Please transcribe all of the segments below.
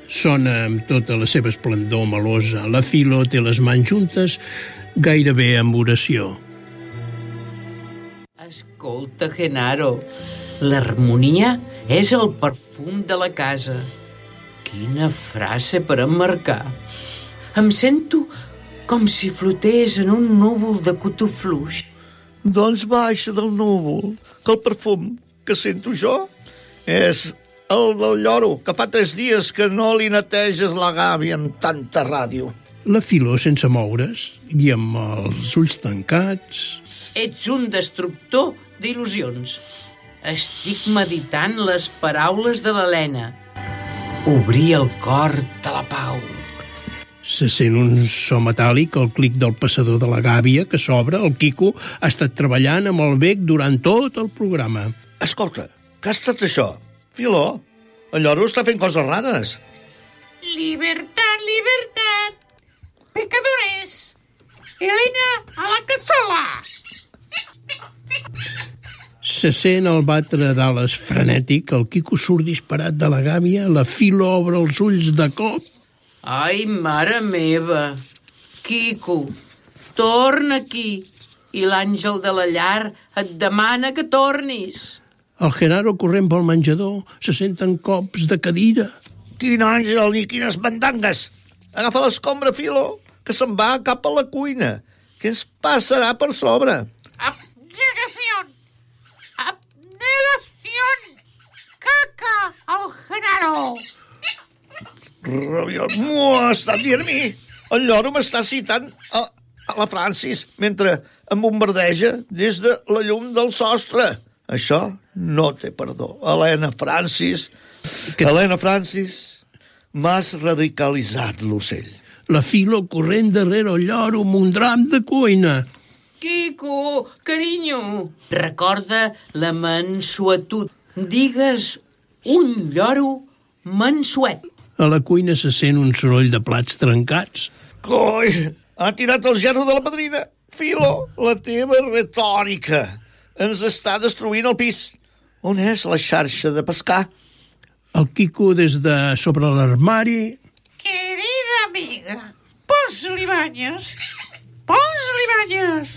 Sona amb tota la seva esplendor melosa. La Filo té les mans juntes, gairebé amb oració. Escolta, Genaro, l'harmonia és el perfum de la casa. Quina frase per emmarcar. Em sento com si flotés en un núvol de cotó fluix. Doncs baixa del núvol, que el perfum que sento jo és el del lloro, que fa 3 dies que no li neteges la gàbia amb tanta ràdio. La Filo, sense moure's, i amb els ulls tancats... Ets un destructor d'il·lusions. Estic meditant les paraules de l'Helena. Obrir el cor de la pau. Se sent un so metàl·lic, el clic del passador de la gàbia que s'obre. El Quico ha estat treballant amb el bec durant tot el programa. Escolta, què ha estat això? Filo, el lloro està fent coses rares. Libertad, libertad. Pecadores. Helena a la cassola. Se sent el batre d'ales frenètic, el Quico surt disparat de la gàbia, la Filo obre els ulls de cop. Ai, mare meva! Quico, torna aquí! I l'àngel de la llar et demana que tornis. El Genaro corrent pel menjador, se senten cops de cadira. Quin àngel i quines bandangues! Agafa l'escombra, Filo, que se'n va cap a la cuina. Què ens passarà per sobre? Abnegación. Abnegación. Caca al Genaro. Rabiot, m'ho està dient a mi. El lloro m'està citant a la Francis mentre em bombardeja des de la llum del sostre. Això no té perdó. Helena Francis, m'has radicalitzat l'ocell. La Filo corrent darrere el lloro amb un dram de cuina. Quico, carinyo, recorda la mansuetud. Digues un lloro mansuet. A la cuina se sent un soroll de plats trencats. Coi, ha tirat el gerro de la padrina. Filo, la teva retòrica ens està destruint el pis. On és la xarxa de pescar? El Quico des de sobre l'armari... Querida amiga, posa-li banyes. Posa-li banyes.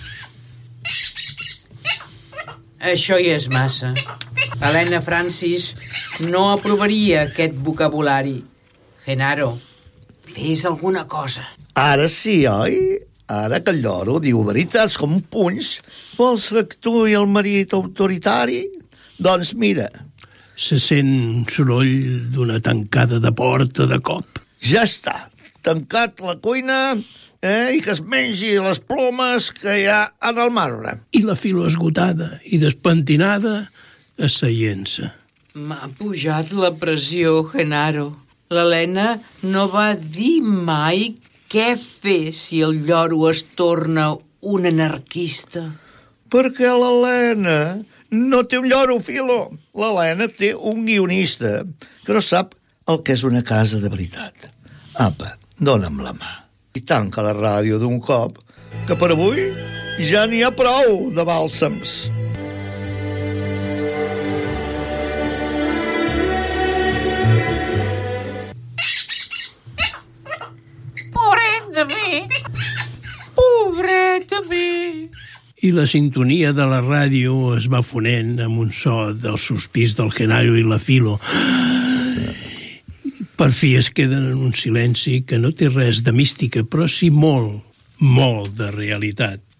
Això ja és massa. Helena Francis no aprovaria aquest vocabulari. Genaro, fes alguna cosa. Ara sí, oi? Ara que el lloro diu veritats com punys, vols que actuï el marit autoritari? Doncs mira. Se sent un soroll d'una tancada de porta de cop. Ja està, tancat la cuina i que es mengi les plomes que hi ha en el marbre. I la Filo esgotada i despentinada asseient-se. M'ha pujat la pressió, Genaro. L'Helena no va dir mai què fer si el lloro es torna un anarquista. Perquè l'Helena no té un lloro, Filo. L'Helena té un guionista que no sap el que és una casa de veritat. Apa, dona'm la mà. I tanca la ràdio d'un cop, que per avui ja n'hi ha prou de bàlsams. Pobret de mi. I la sintonia de la ràdio es va fonent amb un so dels sospirs del Genaro i la Filo. Per fi es queden en un silenci que no té res de mística, però sí molt, molt de realitat.